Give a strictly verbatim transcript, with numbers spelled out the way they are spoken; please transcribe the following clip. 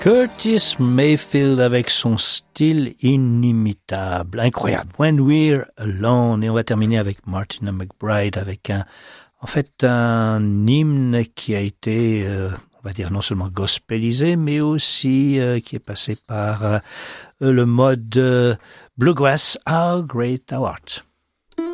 Curtis Mayfield avec son style inimitable, incroyable. When We're Alone. Et on va terminer avec Martina McBride avec un, en fait, un hymne qui a été, euh, on va dire, non seulement gospelisé, mais aussi euh, qui est passé par euh, le mode euh, bluegrass, How Great Thou Art.